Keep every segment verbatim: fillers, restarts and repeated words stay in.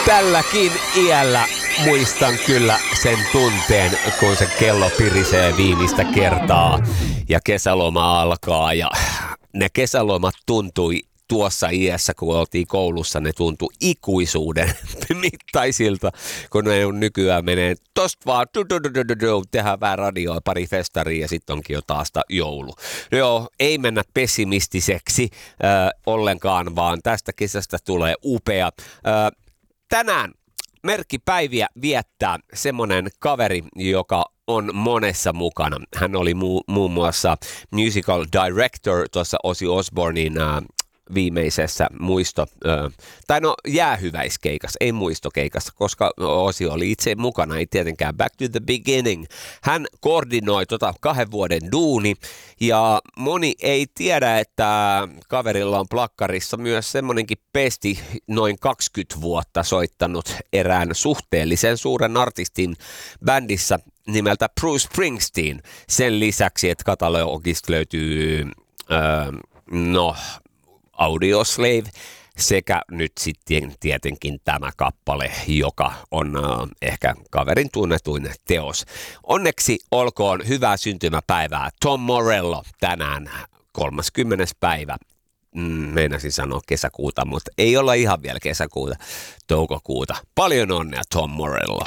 Tälläkin iällä muistan kyllä sen tunteen, kun se kello pirisee viimeistä kertaa ja kesäloma alkaa. Ja ne kesälomat tuntui tuossa iässä, kun oltiin koulussa, ne tuntui ikuisuuden mittaisilta, kun ne nykyään menee tosta vaan, tehdään vähän radioa, pari festaria ja sitten onkin jo taas joulu. No joo, ei mennä pessimistiseksi äh, ollenkaan, vaan tästä kesästä tulee upea. Äh, tänään merkkipäiviä viettää semmoinen kaveri, joka on monessa mukana. Hän oli mu- muun muassa musical director tuossa Ozzy Osbournein äh, viimeisessä muisto, äh, tai no jäähyväiskeikassa, ei muistokeikassa, koska Ozzy oli itse mukana, ei tietenkään Back to the Beginning. Hän koordinoi tota kahden vuoden duuni, ja moni ei tiedä, että kaverilla on plakkarissa myös semmonenkin pesti noin kaksikymmentä vuotta soittanut erään suhteellisen suuren artistin bändissä nimeltä Bruce Springsteen. Sen lisäksi, että katalogista löytyy, äh, no, Audioslave sekä nyt sitten tietenkin tämä kappale, joka on äh, ehkä kaverin tunnetuin teos. Onneksi olkoon hyvää syntymäpäivää Tom Morello tänään kolmaskymmenes päivä. Mm, meinasin sanoa kesäkuuta, mutta ei olla ihan vielä kesäkuuta, toukokuuta. Paljon onnea Tom Morello.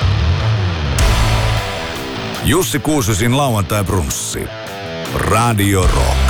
Jussi Kuusesin lauantai brunssi. Radio Rock.